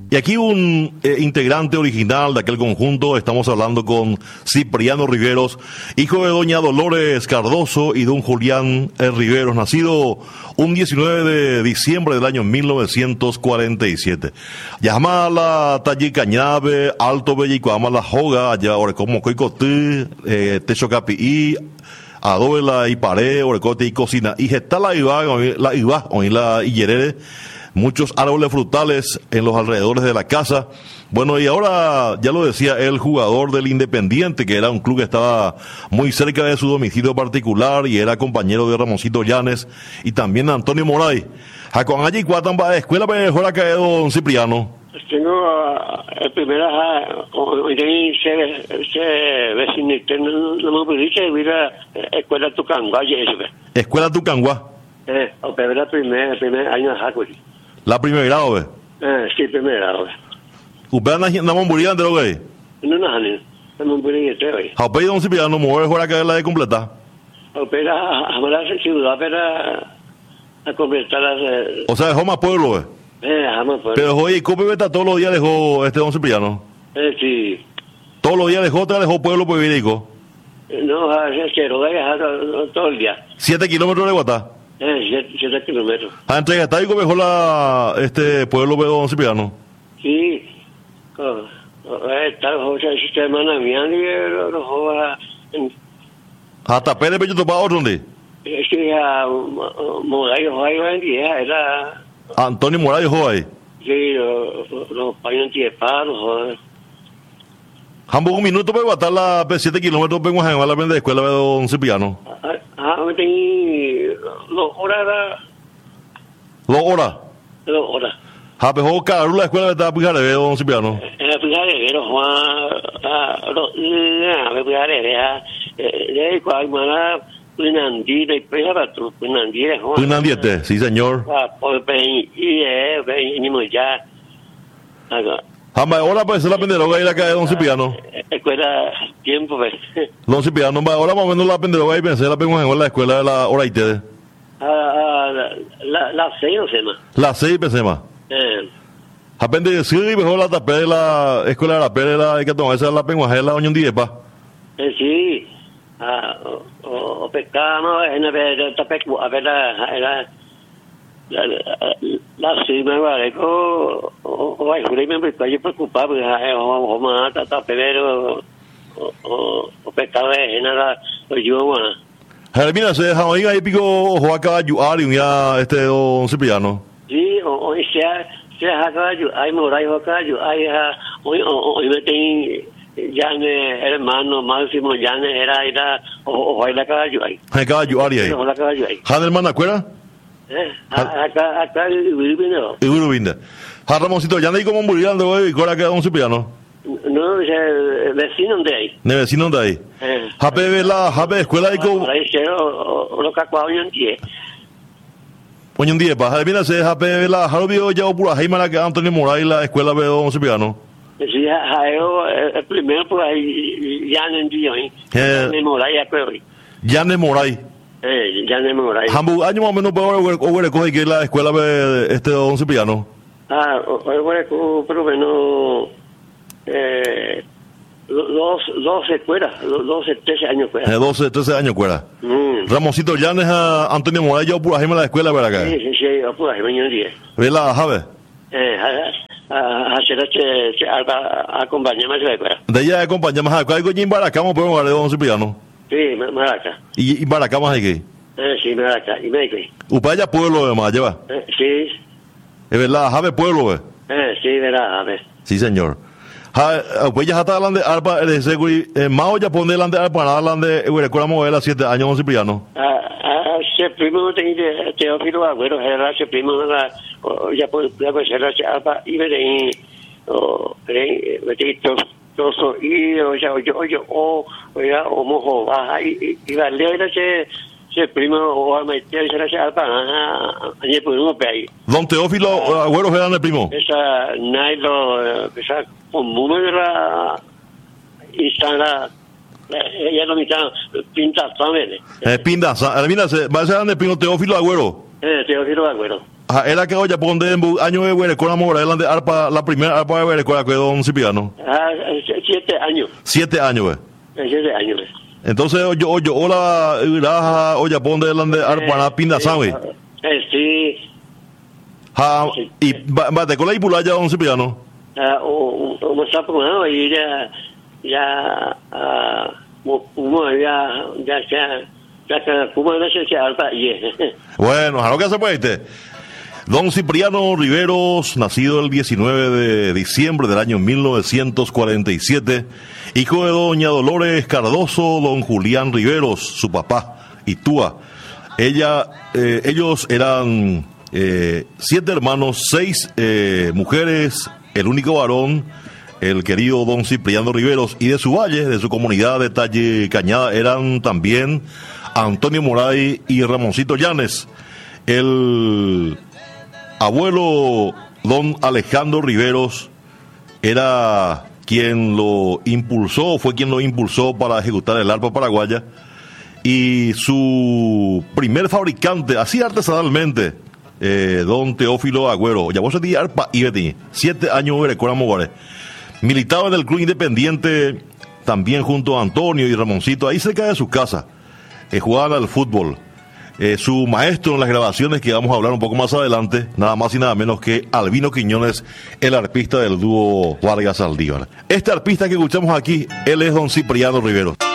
Y aquí un integrante original de aquel conjunto, estamos hablando con Cipriano Riveros, hijo de doña Dolores Cardoso y don Julián Riveros, nacido un 19 de diciembre del año 1947. Llama la Talle Cañabe, Alto Bellicoama la Joga, allá ahora como Coicotí, Techo Capií, Adóvela y Paré, Orecote y Cocina. Y está la Iba, hoy la Illerere, muchos árboles frutales en los alrededores de la casa. Bueno, y ahora, ya lo decía, el jugador del Independiente, que era un club que estaba muy cerca de su domicilio particular y era compañero de Ramoncito Llanes y también Antonio Moray. Con allí cuatan para la escuela mejor acá de don Cipriano. Tengo el primero, hoy se vecinité, no me dice, mira, escuela Tucangua, Escuela Tucangua. O primer año de Jacuri. La primer grado, ¿ves? Sí, primer grado. ¿Usted no moría de lo que? No, no moría de hoy. ¿Ha pedido don Cipriano mover fuera que la de completa? Pero a la ciudad para completar las... O sea, dejó más pueblo, ¿ves? Jamás pueblo. Pero oye, ¿cómo está todos los días dejó don Cipriano? Sí. ¿Todos los días dejó pueblo Puebirico? No, se lo voy a dejar todo el día. 7 kilómetros de Guatá. 7 kilómetros. Entre está ahí mejor pueblo de don Cipriano. Sí. Está el sistema de Miami y los jóvenes. Hasta Pérez Pecho topaba otro donde. Sí, Moray era... Antonio Moray dejó ahí. Sí, los paños de paro, Jambo un minuto para guatar la 7 kilómetros vengo a la de escuela de don Cipriano. Me tenía 2 horas. 2 horas. 2 horas. Mejor cada la escuela de Pijaré de don Cipriano. En la Pijaré, Juan, la Pijaré, de Cuaimara, Pinandí, de Pejarato, Pinandí, Juan. Pinandí, sí, señor. Ya. Ahora pues la penderoga y la calle de don Cipriano. Escuela tiempo, pues. Don Cipriano, ahora más o menos la penderoga y pensé la pengo en la escuela de la hora y te. La 6 no sé más. La 6 pensé más. Apende sí, mejor la tapé de la escuela de la Pérez, hay que tomar esa la pengo en la oñón 10 pa. Sí. O pescado, en la tapé, a ver la cima vale o hay juré me estoy preocupado porque o mata pero o pescado es nada lo yo bueno. Mira, se deja oír ahí pico ojo a caballo ya don Cipriano. Sí, o sea a caballo, hay moray o caballo, hay hoy me tengo Llane, hermano Máximo Llane era o hay la caballo ahí. Hay caballo ahí. O la caballo ahí. ¿Hermano acuerda? Acá Urubino. Urubino. Ramoncito, ya no hay como morir de hoy y ahora queda don Cipriano. No, vecino de ahí. De vecino de ahí. Jape la escuela y como... Ahí cero, lo que acuaban en 10. Oye, un 10, baja, mira, se jape la Jarobio ya o pura Jaimara que Antonio Moray la escuela de don Cipriano. Sí, el primero por ahí, ya no entiendo, de Moray, acuerdo. Ya de Moray. Ya no me moráis. Hamburg, año más o menos para coger que la escuela de don Cipriano. Pero bueno, 12 escuelas, 12, 13 años fuera. 12, 13 años fuera. Ramoncito Llanes a Antonio Moray, yo pura la escuela, ¿verdad? Sí, pura Jaime 10. ¿Verdad, Jave? Acompañamos a la escuela. De ella acompañamos a la escuela, y en Baracamo podemos hablar de don Cipriano. Sí, Maraca. ¿Y Baracamo hay que? Sí, Maraca. ¿Y Meque? ¿Upaya pueblo además lleva? Sí. ¿Es verdad? ¿Jabe pueblo, ve? Sí, verdad, Jabe. Sí, señor. Pues ya está hablando de Arpa, de Seguri, Mao ya pone delante de Arpa, hablando de Escuela Modela 7 años, don Cipriano. Se primo de Teófilo Agüero, se primo ya puede ser Arpa, y me Toso y o mojo baja y la leo era se primo o maestría y será allí podemos ver ahí. Don Teófilo Agüero era el primo. Esa nailo esa común de la instala ella no me está pinta también. Pinta, mira, va a ser el primo Teófilo Agüero. Teófilo Agüero. Ajá, era que hoy ponde en año de Berecuera Moraela de arpa, la primera arpa de Berecuera que don Cipriano. 7 años. 7 años, güey. 7 años. Entonces, hola, oye, ponde de arpa, la pinda sabe. Sí. Ha, y bate con la ipulaya don Cipriano. O sapo no, y ya como no se arpa y bueno, a lo que se puede. Don Cipriano Riveros, nacido el 19 de diciembre del año 1947, hijo de doña Dolores Cardoso, don Julián Riveros, su papá, y Túa. Ellos eran 7 hermanos, 6 mujeres, el único varón, el querido don Cipriano Riveros, y de su valle, de su comunidad de Talle Cañada, eran también Antonio Moray y Ramoncito Llanes. El abuelo don Alejandro Riveros era quien lo impulsó, fue quien lo impulsó para ejecutar el arpa paraguaya, y su primer fabricante, así artesanalmente, don Teófilo Agüero, ya vos se di arpa y betí, 7 años de Cora Moguare. Militaba en el club independiente también junto a Antonio y Ramoncito, ahí cerca de su casa, jugaban al fútbol. Su maestro en las grabaciones, que vamos a hablar un poco más adelante, nada más y nada menos que Albino Quiñones, el arpista del dúo Vargas Saldívar. Este arpista que escuchamos aquí, él es don Cipriano Riveros.